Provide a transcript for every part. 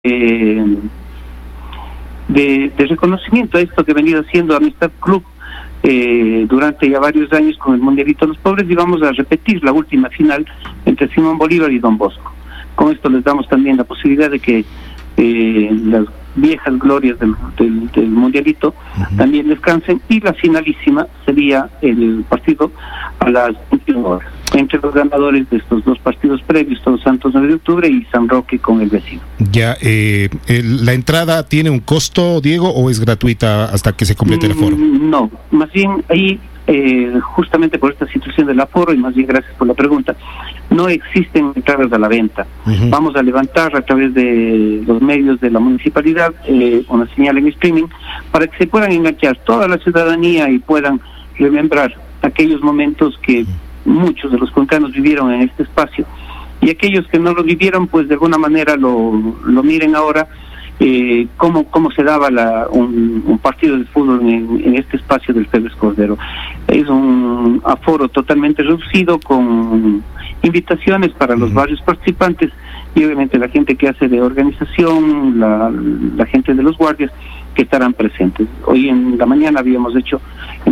de reconocimiento a esto que ha venido haciendo Amistad Club durante ya varios años con el Mundialito de los Pobres, y vamos a repetir la última final entre Simón Bolívar y Don Bosco. Con esto les damos también la posibilidad de que las viejas glorias del Mundialito también descansen, y la finalísima sería el partido a las 21 horas entre los ganadores de estos dos partidos previos, Todos Santos 9 de octubre y San Roque con el vecino. Ya, ¿la entrada tiene un costo, Diego, o es gratuita hasta que se complete el aforo? No, más bien ahí, justamente por esta situación del aforo, y más bien gracias por la pregunta, no existen entradas a la venta. Vamos a levantar a través de los medios de la municipalidad una señal en streaming para que se puedan enganchar toda la ciudadanía y puedan remembrar aquellos momentos que muchos de los cuencanos vivieron en este espacio, y aquellos que no lo vivieron, pues de alguna manera lo miren ahora, cómo se daba un partido de fútbol en este espacio del Febres Cordero. Es un aforo totalmente reducido, con invitaciones para los varios participantes, y obviamente la gente que hace de organización, la gente de los guardias que estarán presentes. Hoy en la mañana hemos hecho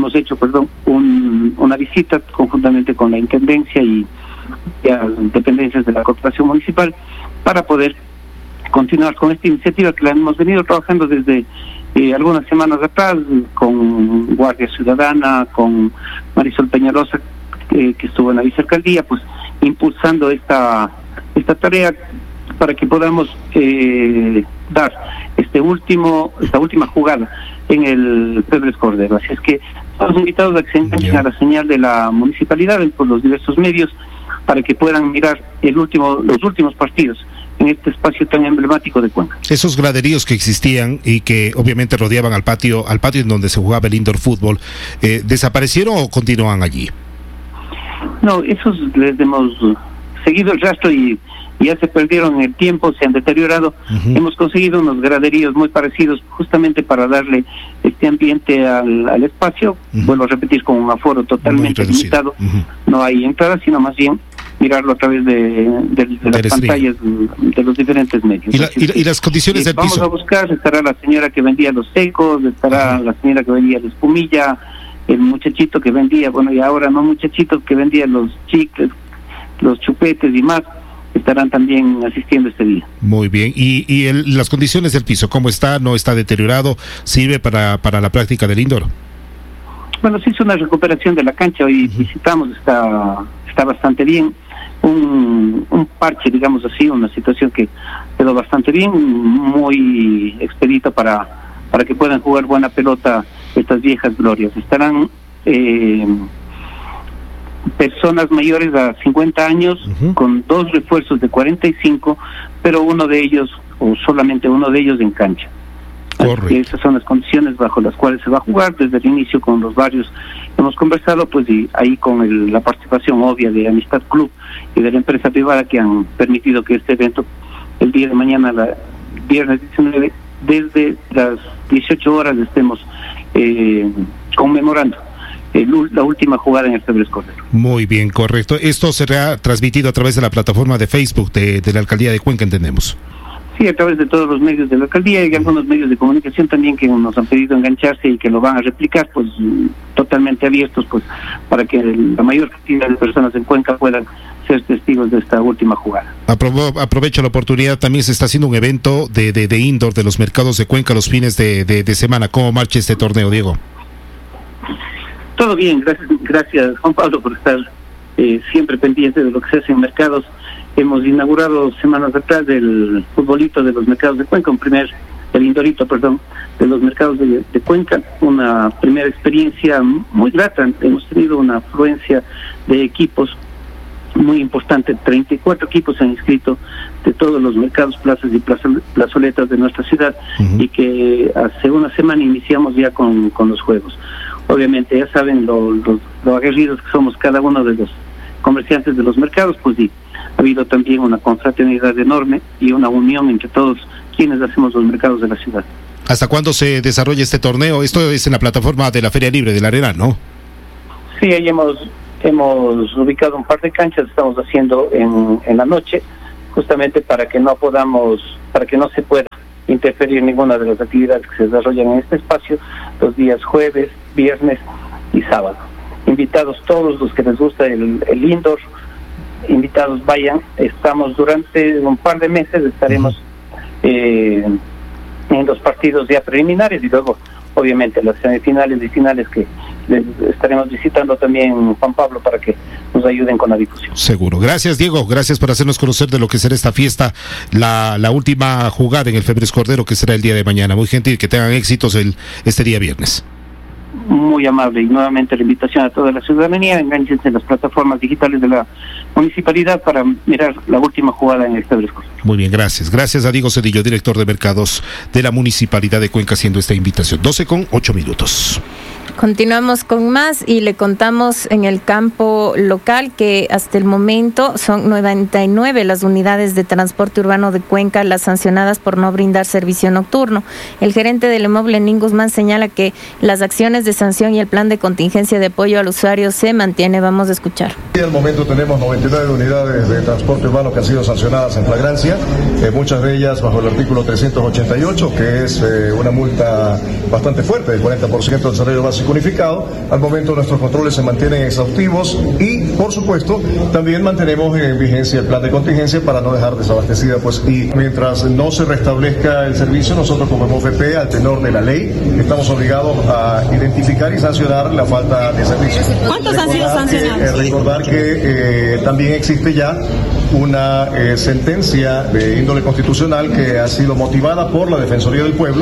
una visita conjuntamente con la Intendencia y las dependencias de la Corporación Municipal para poder continuar con esta iniciativa que la hemos venido trabajando desde algunas semanas atrás con Guardia Ciudadana, con Marisol Peñalosa, que estuvo en la vicealcaldía, pues impulsando esta tarea para que podamos dar esta última jugada en el Febres Cordero. Así es que estamos invitados a que se enganchen a la señal de la municipalidad por los diversos medios para que puedan mirar los últimos partidos en este espacio tan emblemático de Cuenca. Esos graderíos que existían y que obviamente rodeaban al patio en donde se jugaba el indoor fútbol, ¿desaparecieron o continúan allí? No, esos les hemos seguido el rastro y ya se perdieron en el tiempo, se han deteriorado. Hemos conseguido unos graderíos muy parecidos justamente para darle este ambiente al espacio. Vuelvo a repetir, con un aforo totalmente limitado. No hay entrada, sino más bien mirarlo a través de las pantallas de los diferentes medios. ¿Y las condiciones del piso? Vamos a buscar, estará la señora que vendía los secos, estará la señora que vendía la espumilla, el muchachito que vendía, bueno, y ahora no muchachito, que vendía los chicles, los chupetes y más, estarán también asistiendo este día. Muy bien. ¿Y las condiciones del piso, cómo está? ¿No está deteriorado? ¿Sirve para la práctica del indoor? Bueno, se hizo una recuperación de la cancha, hoy visitamos, está bastante bien. Un parche, digamos así, una situación que quedó bastante bien, muy expedita para que puedan jugar buena pelota estas viejas glorias. Estarán personas mayores a 50 años con 2 refuerzos de 45, pero uno de ellos, o solamente uno de ellos, en cancha. Correcto. Esas son las condiciones bajo las cuales se va a jugar. Desde el inicio con los varios hemos conversado, pues, y ahí con la participación obvia de Amistad Club y de la empresa privada, que han permitido que este evento el día de mañana, viernes 19, desde las 18 horas estemos conmemorando la última jugada en el Febres Cordero. Muy bien, correcto. Esto será transmitido a través de la plataforma de Facebook de la Alcaldía de Cuenca, entendemos. Sí, a través de todos los medios de la alcaldía y algunos medios de comunicación también que nos han pedido engancharse y que lo van a replicar, pues totalmente abiertos, pues para que la mayor cantidad de personas en Cuenca puedan ser testigos de esta última jugada. Aprovecho la oportunidad, también se está haciendo un evento de indoor de los mercados de Cuenca los fines de semana. ¿Cómo marcha este torneo, Diego? Todo bien, gracias Juan Pablo por estar siempre pendiente de lo que se hace en mercados. Hemos inaugurado semanas atrás el futbolito de los mercados de Cuenca, el indorito, de los mercados de Cuenca, una primera experiencia muy grata. Hemos tenido una afluencia de equipos muy importante, 34 equipos se han inscrito de todos los mercados, plazas y plazoletas de nuestra ciudad, y que hace una semana iniciamos ya con los juegos. Obviamente ya saben lo aguerridos que somos cada uno de los comerciantes de los mercados, pues sí, ha habido también una confraternidad enorme y una unión entre todos quienes hacemos los mercados de la ciudad. ¿Hasta cuándo se desarrolla este torneo? Esto es en la plataforma de la Feria Libre del Arenal, ¿no? Sí, ahí hemos ubicado un par de canchas, estamos haciendo en la noche, justamente para que no se pueda interferir ninguna de las actividades que se desarrollan en este espacio los días jueves, viernes y sábado. Invitados todos los que les gusta el indoor, invitados vayan. Estamos durante un par de meses, estaremos en los partidos ya preliminares y luego obviamente las semifinales y finales que les estaremos visitando también, Juan Pablo, para que nos ayuden con la difusión. Seguro. Gracias, Diego. Gracias por hacernos conocer de lo que será esta fiesta, la última jugada en el Febres Cordero, que será el día de mañana. Muy gentil, que tengan éxitos este día viernes. Muy amable, y nuevamente la invitación a toda la ciudadanía, enganchense en las plataformas digitales de la municipalidad para mirar la última jugada en el Febres Cordero. Muy bien, gracias. Gracias a Diego Cedillo, director de mercados de la Municipalidad de Cuenca, haciendo esta invitación. 12:08. Continuamos con más y le contamos en el campo local que hasta el momento son 99 las unidades de transporte urbano de Cuenca las sancionadas por no brindar servicio nocturno. El gerente del inmoble, Nin Guzmán, señala que las acciones de sanción y el plan de contingencia de apoyo al usuario se mantiene. Vamos a escuchar. En el momento tenemos 99 unidades de transporte urbano que han sido sancionadas en flagrancia, muchas de ellas bajo el artículo 388, que es una multa bastante fuerte, del 40% del salario básico unificado. Al momento nuestros controles se mantienen exhaustivos y, por supuesto, también mantenemos en vigencia el plan de contingencia para no dejar desabastecida, y mientras no se restablezca el servicio, nosotros como MOFP, al tenor de la ley, estamos obligados a identificar y sancionar la falta de servicio. ¿Cuántos han sido sancionados? Recordar que también existe ya una sentencia de índole constitucional que ha sido motivada por la Defensoría del Pueblo,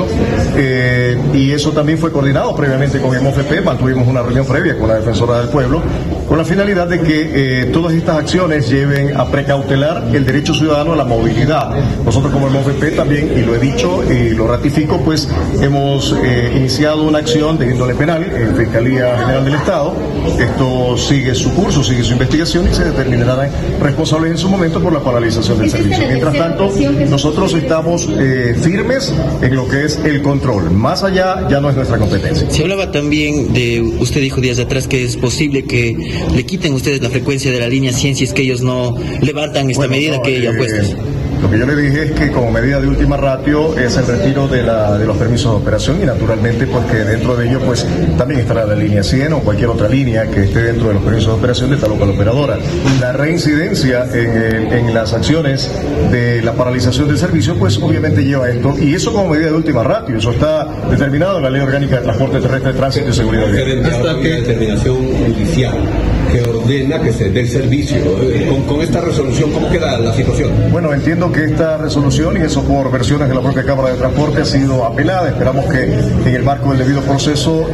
y eso también fue coordinado previamente con el MOFP. Mantuvimos una reunión previa con la Defensora del Pueblo con la finalidad de que todas estas acciones lleven a precautelar el derecho ciudadano a la movilidad. Nosotros como el MOFP también, y lo he dicho y lo ratifico, hemos iniciado una acción de índole penal en Fiscalía General del Estado. Esto sigue su curso, sigue su investigación y se determinarán responsables en su momento por la paralización del servicio. Mientras tanto, nosotros estamos firmes en lo que es el control. Más allá ya no es nuestra competencia. Se hablaba también usted dijo días atrás que es posible que le quiten ustedes la frecuencia de la línea 100 si es que ellos no levantan esta medida que ellos han puesto. Lo que yo le dije es que como medida de última ratio es el retiro de los permisos de operación, y naturalmente porque dentro de ello también estará la línea 100 o cualquier otra línea que esté dentro de los permisos de operación de tal local operadora. La reincidencia en las acciones de la paralización del servicio obviamente lleva a esto, y eso como medida de última ratio, eso está determinado en la Ley Orgánica de Transporte Terrestre, Tránsito y Seguridad Vial. Hasta que determinación judicial que ordena que se dé el servicio. Con esta resolución, ¿cómo queda la situación? Bueno, entiendo que esta resolución, y eso por versiones de la propia Cámara de Transporte, ha sido apelada. Esperamos que en el marco del debido proceso,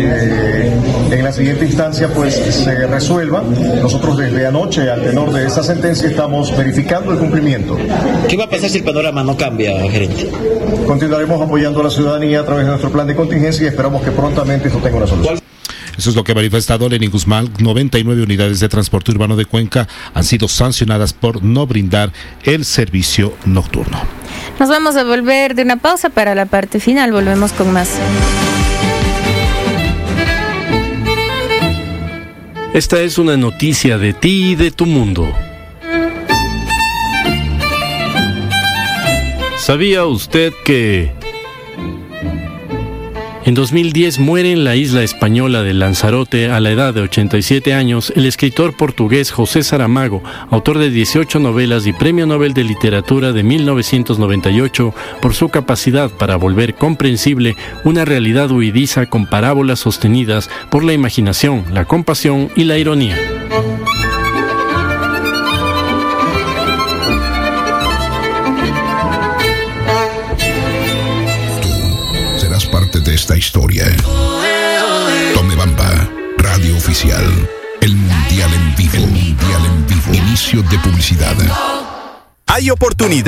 en la siguiente instancia, se resuelva. Nosotros desde anoche, al tenor de esa sentencia, estamos verificando el cumplimiento. ¿Qué va a pasar si el panorama no cambia, gerente? Continuaremos apoyando a la ciudadanía a través de nuestro plan de contingencia y esperamos que prontamente esto tenga una solución. Eso es lo que ha manifestado Lenín Guzmán. 99 unidades de transporte urbano de Cuenca han sido sancionadas por no brindar el servicio nocturno. Nos vamos a volver de una pausa para la parte final. Volvemos con más. Esta es una noticia de ti y de tu mundo. ¿Sabía usted que en 2010 muere en la isla española de Lanzarote a la edad de 87 años el escritor portugués José Saramago, autor de 18 novelas y Premio Nobel de Literatura de 1998 por su capacidad para volver comprensible una realidad huidiza con parábolas sostenidas por la imaginación, la compasión y la ironía? De esta historia. Tome Bamba, radio oficial. El Mundial en vivo. Inicio de publicidad. Hay oportunidad.